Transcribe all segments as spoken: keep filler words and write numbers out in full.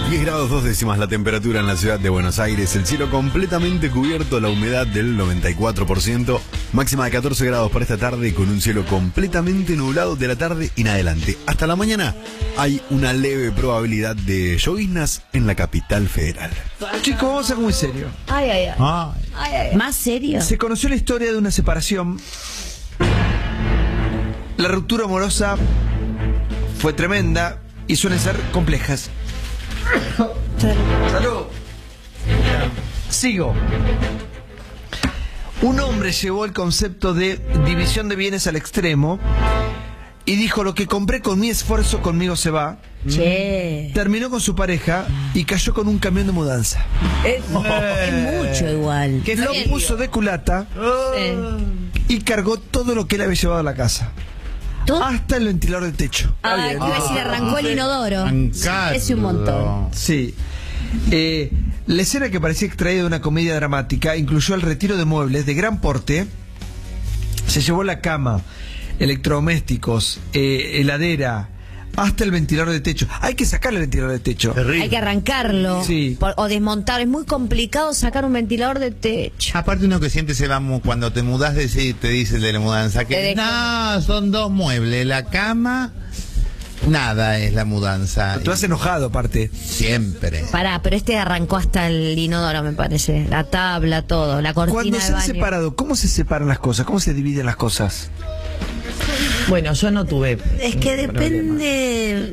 diez grados dos décimas la temperatura en la ciudad de Buenos Aires, el cielo completamente cubierto, la humedad del noventa y cuatro por ciento, máxima de catorce grados para esta tarde con un cielo completamente nublado de la tarde en adelante. Hasta la mañana hay una leve probabilidad de lloviznas en la capital federal. Chicos, vamos a ser muy serio. Ay, ay, ay. Ah. Ay, ay, ay. ¿Más serio? Se conoció la historia de una separación. La ruptura amorosa fue tremenda y suelen ser complejas. Salud. Sigo. Un hombre llevó el concepto de división de bienes al extremo y dijo: lo que compré con mi esfuerzo conmigo se va. Che. Terminó con su pareja y cayó con un camión de mudanza. Es, es mucho igual. Que lo puso de culata Sí. y cargó todo lo que él había llevado a la casa. ¿Todo? Hasta el ventilador de techo. Ay, que iba a decir, arrancó el inodoro. Arrancado. Es un montón. Sí. Eh, la escena, que parecía extraída de una comedia dramática, incluyó el retiro de muebles de gran porte. Se llevó la cama, electrodomésticos, eh, heladera, hasta el ventilador de techo. Hay que sacar el ventilador de techo. Terrible. Hay que arrancarlo Sí. por- o desmontar. Es muy complicado sacar un ventilador de techo. Aparte, uno que siempre se va mu- cuando te mudás, de, te dice el de la mudanza Te que dejo. no, son dos muebles, la cama, nada es la mudanza. Tú has enojado, aparte. Siempre. Pará, pero este arrancó hasta el inodoro, me parece. La tabla, todo, la cortina Cuando de se han baño. separado, ¿cómo se separan las cosas? ¿Cómo se dividen las cosas? Bueno, yo no tuve. Es que depende.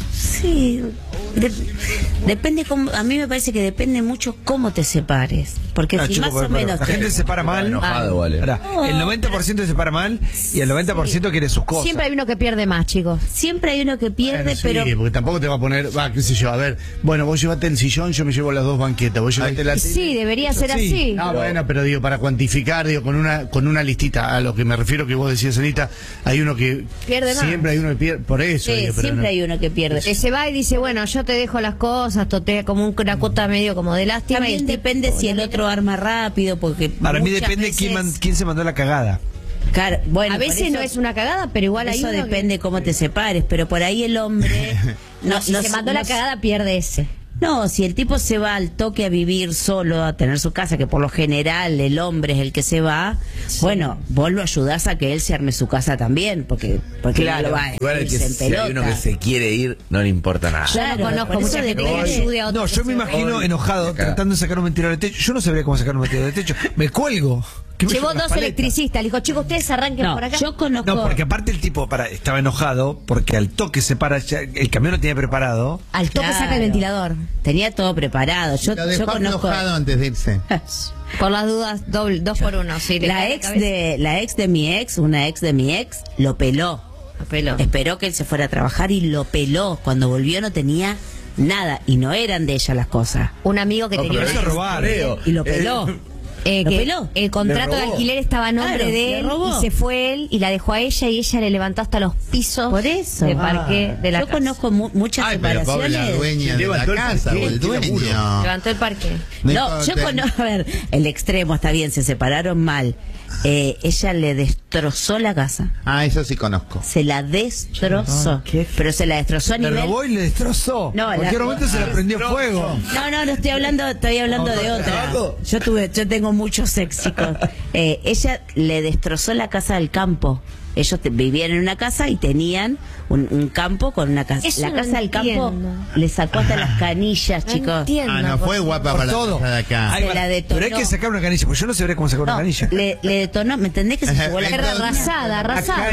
Sí. de- depende cómo. A mí me parece que depende mucho cómo te separes. Porque Ah, si chico, más pero- o pero menos. la te- gente se separa mal. Enojado, vale. Pará, el noventa por ciento se separa mal y el noventa por ciento quiere sus cosas. Siempre hay uno que pierde más, chicos. Siempre hay uno que pierde, Bueno, sí, pero. porque tampoco te va a poner, va, qué sé yo, a ver, bueno, vos llevate el sillón, yo me llevo las dos banquetas, vos llevate la tele. Sí, debería ser Sí. así. Ah, bueno, pero digo, para cuantificar, digo, con una con una listita, a lo que me refiero que vos decías, Anita, hay uno que Pierde más. siempre hay uno que pierde, por eso. Sí, digo, pero siempre no- hay uno que pierde. Que se va y dice, bueno, yo te dejo las cosas, totea como un- una cuota medio como de lástima. y También el tipo- depende si el otro arma rápido, porque. Para mí muchas depende veces- quién, man- quién se mandó la cagada. Claro, bueno, a por veces eso- no es una cagada, pero igual hay Eso uno que- depende cómo te separes, pero por ahí el hombre. No, si se mandó la cagada, pierde ese. No, si el tipo se va al toque a vivir solo, a tener su casa, que por lo general el hombre es el que se va, bueno, vos lo ayudás a que él se arme su casa también, porque, porque Claro. no lo va a Igual el que irse en si hay uno pelota. que se quiere ir, no le importa nada. Yo Claro, no conozco por eso mucha gente que depende. ayude a otro. No, yo me imagino enojado Acá. tratando de sacar un ventilador de techo. Yo no sabría cómo sacar un ventilador de techo. Me cuelgo. Que me Llevó llevo las dos paletas. electricistas, le dijo, chicos, ustedes arranquen No, por acá. yo conozco. No, porque aparte el tipo para, estaba enojado porque al toque se para, ya- el camión lo tenía preparado. Al toque Claro. saca el ventilador. Tenía todo preparado. Yo, Lo yo dejó conozco. enojado antes de irse. Por las dudas, doble, dos por uno. Sí, le La cae ex cabeza. de la ex de mi ex, una ex de mi ex, lo peló. Lo peló. Esperó que él se fuera a trabajar y lo peló. Cuando volvió no tenía nada y no eran de ella las cosas. Un amigo que No, tenía pero Eso es robar. Y lo peló. eh, ¿Lo que peló? el contrato Le de robó. alquiler estaba a nombre Claro, de le él robó. y se fue él y la dejó a ella y ella le levantó hasta los pisos Por eso. de parqué de la Yo casa. conozco mu- muchas Ay, pero pobre la separaciones. dueña de la Levantó el casa o parqué, el qué laburo. dueño. Levantó el parque. No No, importa. yo conozco, a ver, el extremo está bien, se separaron mal. Eh, ella le destrozó la casa. Ah, eso sí conozco. Se la destrozó. Ah, qué fe- Pero se la destrozó a Le nivel. robó y le destrozó. No, en cualquier la- momento se le prendió fuego. No, no, no estoy hablando, estoy hablando de otra. Yo tuve, yo tengo muchos éxitos. Eh, ella le destrozó la casa del campo. Ellos te- vivían en una casa y tenían un, un campo con una casa. Eso La no casa del campo entiendo. le sacó hasta las canillas, No chicos. entiendo. Ah, no por fue qué. guapa Por para todo. la casa de acá. Ahí Se va. la detonó. Pero hay que sacar una canilla, porque yo no sabría cómo sacar una No, canilla. le, le detonó, ¿me entendés que se llevó la Era Entonces- arrasada, arrasada.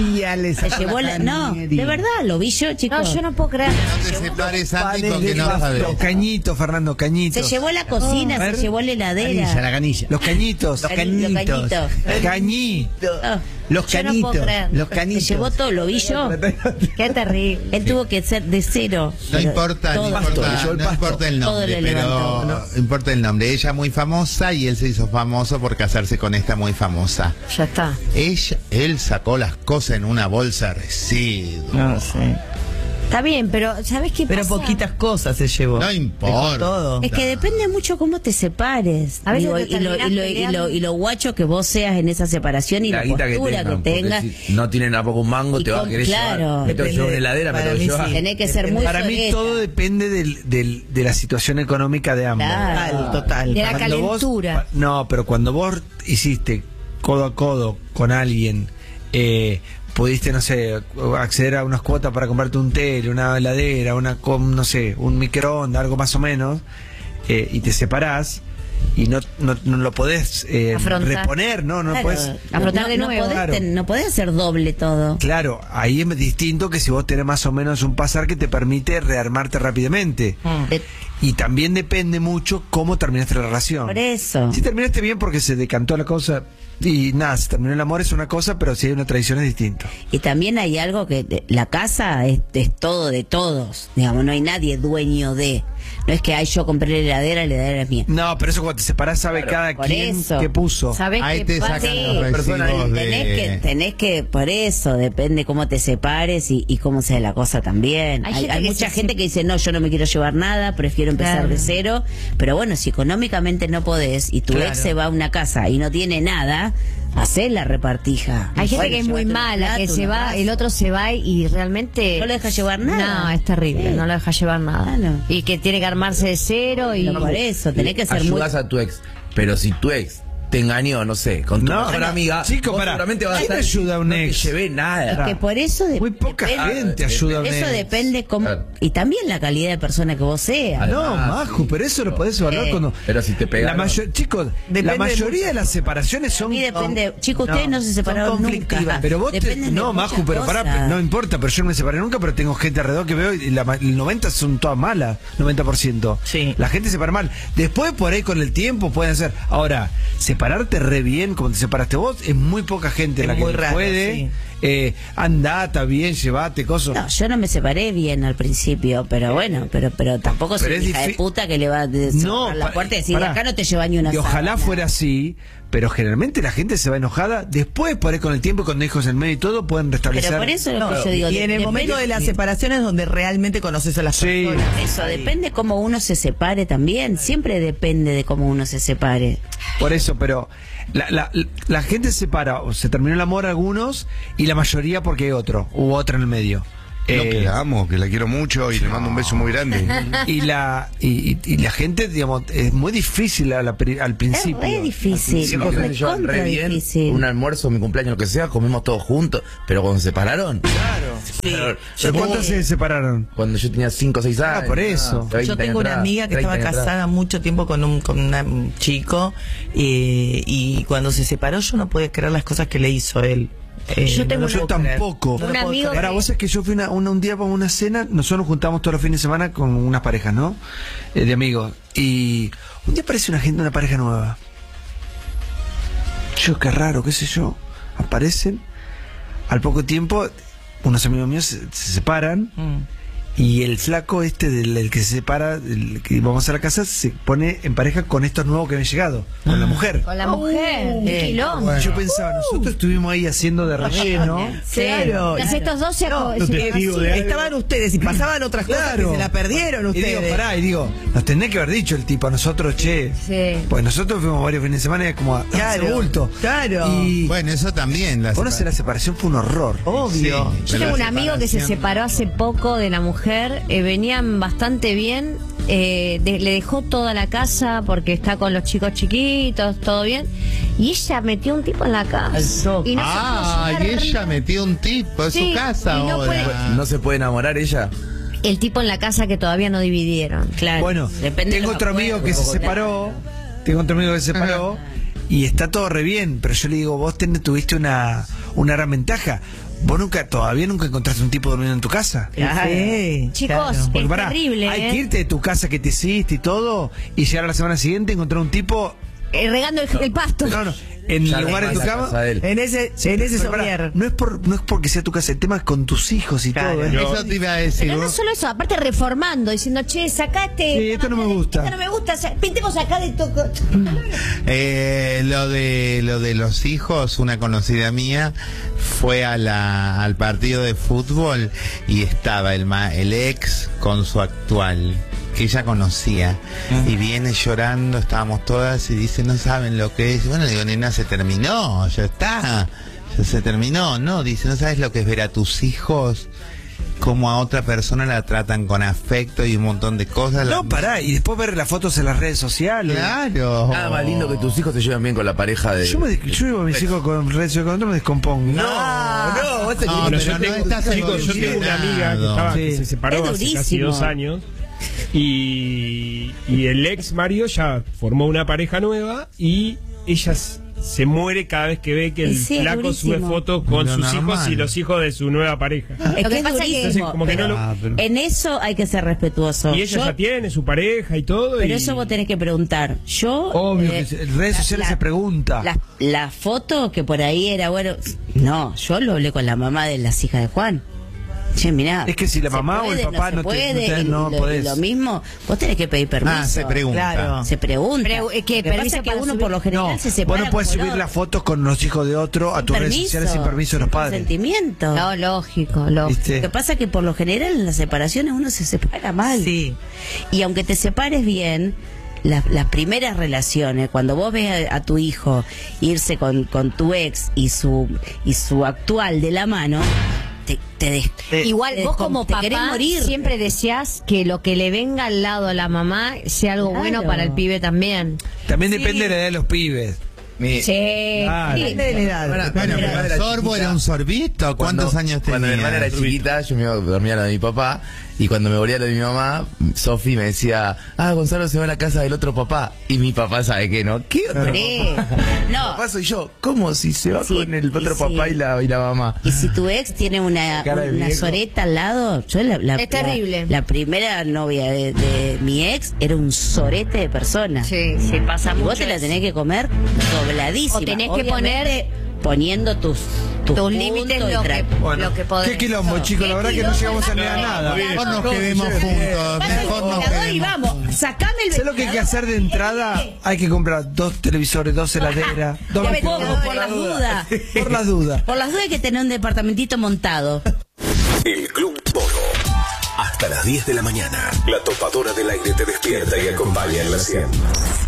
le Se llevó la, no, de verdad, lo vi yo, chicos. No, yo no puedo creer. No te separes antes con que no sabes. Los cañitos, Fernando, Se cañitos. llevó la cocina, A ver. se llevó la heladera. Canilla, la canilla. Los cañitos. Los cañitos. Los cañitos. Cañitos. Ah, Los Yo no canitos. puedo creer. Los se canitos. llevó todo, lo vi yo. Qué terrible. Él tuvo que ser de cero. No Pero importa, no todo- importa, yo el no pasto. importa el Todo nombre, le pero levantó. no importa el nombre. Ella muy famosa y él se hizo famoso por casarse con esta muy famosa. Ya está. Ella, él sacó las cosas en una bolsa de residuos. No sé. Está bien, pero ¿sabes qué Pero pasa? poquitas cosas se llevó. No importa. Dejó todo. Es que depende mucho cómo te separes. A veces Digo, te y, lo, y, terminás lo, y, peleando. lo, y lo guacho que vos seas en esa separación y la, guita postura que, tengan, porque tengas. si no tienen tampoco un mango, Y te va a con- querer claro. llevar. Me tengo que llevar una heladera, me Para tengo que mí llevar. sí. Tenés que ser muy Para mí soreta. todo depende del, del- de la situación económica de ambos. Claro. Total, total. De la Cuando vos- calentura. no, pero cuando vos hiciste codo a codo con alguien, eh, pudiste, no sé, acceder a unas cuotas para comprarte un tele, una heladera, una, com- no sé, un microondas, algo más o menos, eh, y te separás y no, no, no lo podés eh, Afrontar. reponer, ¿no? No Claro, podés. afrontar no, de no nuevo. podés, Claro. ten- no podés hacer doble todo. Claro, ahí es distinto que si vos tenés más o menos un pasar que te permite rearmarte rápidamente. De- Y también depende mucho cómo terminaste la relación. por eso. Si terminaste bien porque se decantó la cosa y nada, se terminó el amor es una cosa, pero si hay una traición es distinto. Y también hay algo que de- la casa es, es todo de todos. Digamos, no hay nadie dueño de. No es que ay, yo compré la heladera, la heladera es mía. No, pero eso cuando te separás sabe cada por quien eso. qué puso. ¿Sabés Ahí qué te pasa? sacan Sí, los persona, recibos Tenés de... que, tenés que, por eso, depende cómo te separes y, y cómo sea la cosa también. Hay Hay, gente hay que mucha se- gente que dice, no, yo no me quiero llevar nada, prefiero empezar Claro. de cero. Pero bueno, si económicamente no podés y tu Claro. ex se va a una casa y no tiene nada, hacé la repartija. Hay gente Bueno, que es muy llévate un mala, que plato, se una va, taza. el otro se va y realmente... No lo deja llevar nada. No, es terrible, Sí. no lo deja llevar nada. Claro. Y que tiene que armarse de cero y... No, por eso, tenés que ser muy... Ayudas a tu ex. Pero si tu ex te engañó, no sé, con tu No, mejor no, un chico, vos pará, seguramente vas a ¿quién estar- ayuda a un no ex? te llevé nada. Es que por eso de- Muy poca depende- gente ayuda a un Eso ex. depende cómo Claro. y también la calidad de persona que vos seas. No, Además, Maju, sí. pero eso lo podés evaluar Eh, cuando. pero si te la pegaron. mayo- Chicos, Depende la de mayoría muchas de las separaciones A son. mí depende, chicos, No, ustedes no se son separaron nunca. conflictivas. Pero vos te, Dependen de no, muchas Maju, pero pará, cosas. no importa, pero yo no me separé nunca, pero tengo gente alrededor que veo y la, ma- el noventa son todas malas, noventa por ciento. Sí. La gente se separa mal. Después por ahí con el tiempo pueden hacer. Ahora, separarte re bien como te separaste vos, es muy poca gente Es la que muy raro, puede. sí. Eh, andata bien, llevate, cosas. No, yo no me separé bien al principio, pero bueno, pero pero tampoco soy Pero es hija de difí- puta que le va a de- cerrar la pa- puerta y decir, pará. acá no te lleva ni una Y ojalá sábana. fuera así, pero generalmente la gente se va enojada. Después, por ahí con el tiempo, con hijos en medio y todo, pueden restablecer. Pero por eso es lo No, que yo digo. y de- en el depende- momento de la separación es donde realmente conoces a las Sí. personas. Eso, depende cómo uno se separe también. Siempre depende de cómo uno se separe. Por eso, pero la, la, la gente se separa, o se terminó el amor algunos, y la mayoría porque hay otro, u otra en el medio. Lo Eh, que la amo, que la quiero mucho y le mando un beso muy grande. y la y, y- y la gente, digamos, es muy difícil a la pri- al Es principio. re difícil. Sí, cosas se llevan recontra re bien, difícil. un almuerzo, mi cumpleaños, lo que sea, comemos todos juntos, pero cuando se separaron, claro. ¿Pero cuántos se separaron? Cuando yo tenía cinco o seis años. Ah, por eso. veinte Yo tengo años una atrás, amiga que treinta estaba años casada atrás. mucho tiempo con un, con una- un chico eh, y cuando se separó yo no podía creer las cosas que le hizo él. Eh, Yo tengo no lo Yo puedo creer. tampoco. No lo Un puedo amigo creer. Ahora, vos sabés que yo fui una, una- un día para una cena, nosotros nos juntamos todos los fines de semana con unas parejas, ¿no? Eh, de amigos. Y un día aparece una gente, una pareja nueva. Yo, qué raro, qué sé yo. Aparecen. Al poco tiempo, unos amigos míos se, se separan. Mm. Y el flaco este del, del que se separa, el que vamos a la casa, se pone en pareja con estos nuevos que habían llegado, con la mujer. Con la mujer, un eh, quilombo. Yo pensaba, nosotros estuvimos ahí haciendo de relleno. Sí. Claro. Entonces estos dos se... No, se- no te digo de algo. Estaban ustedes y pasaban otras cosas que se la perdieron Y ustedes. digo, pará, y digo, nos tenés que haber dicho el tipo a nosotros, che. Sí. Pues nosotros fuimos varios fines de semana y como a Claro, hacer bulto. claro. Y Bueno, eso también. La conoce la separación fue un horror. Obvio. Sí. Yo tengo La un amigo que se separación. separó hace poco de la mujer, eh, venían bastante bien, eh, de- le dejó toda la casa porque está con los chicos chiquitos, todo bien, y ella metió un tipo en la casa. Al toque. Y no se Ah, pudo y llevar ella nada. metió un tipo en Sí, su casa y no ahora. puede- ¿No se puede enamorar ella? El tipo en la casa que todavía no dividieron. Claro. Bueno, Depende de tengo los otro amigo que se acuerdos. separó, tengo otro amigo que se separó y está todo re bien, pero yo le digo, vos tenés, tuviste una, una gran ventaja. Vos nunca, todavía nunca encontraste un tipo durmiendo en tu casa. Claro. Sí, Chicos, claro. Porque es pará, terrible, hay ¿eh? que irte de tu casa que te hiciste y todo, y llegar a la semana siguiente y encontrar un tipo. Eh, regando el, el pasto. No, no, en Ya el lugar de armás tu la cama. casa de él. En ese, Sí, en ese pero pará, somier. no es por no es porque sea tu casa, el tema es con tus hijos y Claro. todo. ¿eh? Eso te iba a decir. Pero no vos. solo eso, aparte reformando, diciendo, che, sacate. Sí, esto no me gusta. Esto no me gusta, o sea, pintemos acá de todo. Eh, lo de lo de los hijos, una conocida mía fue a la, al partido de fútbol y estaba el, ma- el ex con su actual, que ella conocía, y viene llorando, estábamos todas y dice, no saben lo que es. Bueno, digo, nena, se terminó, ya está, ya se terminó. No, dice, no sabes lo que es ver a tus hijos como a otra persona la tratan con afecto y un montón de cosas. No, La- pará, y después ver las fotos en las redes sociales. Claro. Nada más lindo que tus hijos se llevan bien con la pareja de. Yo me des- yo llevo a mis hijos con redes sociales, con otro me descompongo. No, no, vos te No, pero pero no no estás estás Chicos, yo tengo una amiga que, estaba, que Sí. se separó Es hace casi durísimo. dos años y, y el ex marido ya formó una pareja nueva y ella s- se muere cada vez que ve que el Sí, es flaco durísimo. sube fotos con Lo sus normal. hijos y los hijos de su nueva pareja. Es Lo que que es pasa que- durísimo, Entonces, como que no pero lo- Ah, pero- en eso hay que ser respetuoso. Y ella Yo- ya tiene su pareja y todo. pero y... eso vos tenés que preguntar. Yo. Obvio eh, que se- en redes sociales se pregunta. La, la foto que por ahí era, bueno. No, yo lo hablé con la mamá de las hijas de Juan. Che, mirá. Es que si la ¿se mamá o el puede? papá se no te- puede, no te- y no lo, podés. lo mismo, vos tenés que pedir permiso. Ah, se pregunta. Claro. Se pregunta. Pero, eh, ¿qué? Lo que ¿Permiso pasa es que para uno subir? por lo general No, se separa. vos no puedes como subir loco. las fotos con los hijos de otro a tus redes Permiso, sociales sin permiso de los padres. consentimiento. No, lógico, lógico. ¿Viste? Lo que pasa es que por lo general en las separaciones uno se separa mal. Sí. Y aunque te separes bien, las, las primeras relaciones, cuando vos ves a, a tu hijo irse con, con tu ex y su y su actual de la mano, te, te des- Igual te vos descom- como te papá querés morir. siempre deseás que lo que le venga al lado a la mamá sea algo Claro. bueno para el pibe también. También depende de la edad de los pibes. Mi- Sí. Claro. Sí. Depende de la edad. Bueno, Bueno, Cuando mi pero hermana el era sorbo chiquita- era un sorbito. ¿Cuántos Cuando- años tenía? Cuando mi hermana era chiquita, yo me iba a dormir a lo de mi papá. Y cuando me volvía a lo de mi mamá, Sofi me decía, ah, Gonzalo se va a la casa del otro papá. Y mi papá sabe que no. ¿Qué otro Sí. papá? No. Papá soy yo. ¿Cómo si se va Sí, con el otro y sí. papá y la, y la mamá? Y si tu ex tiene una, Cara de una viejo. soreta al lado, yo la, la- Es terrible. La, la primera novia de, de mi ex era un sorete de persona. Sí, sí, pasa Y mucho. vos te la eso. tenés que comer dobladísima. O tenés que Obviamente, poniendo tus, tus, tus puntos límites, y lo tra- que, Bueno, lo que podés. qué quilombo, chicos, la verdad que no llegamos a leer nada. Mejor nos quedemos juntos. Pasa el Mejor nos ventilador y quedemos. vamos, sacame el ¿Sabes lo que hay que hacer de entrada? Hay que comprar dos televisores, dos heladeras, dos Ya me microondas. pongo por las dudas. Por las dudas. Por las dudas hay que tener un departamentito montado. El Club Toro. Hasta las diez de la mañana. La topadora del aire te despierta y acompaña en la cien.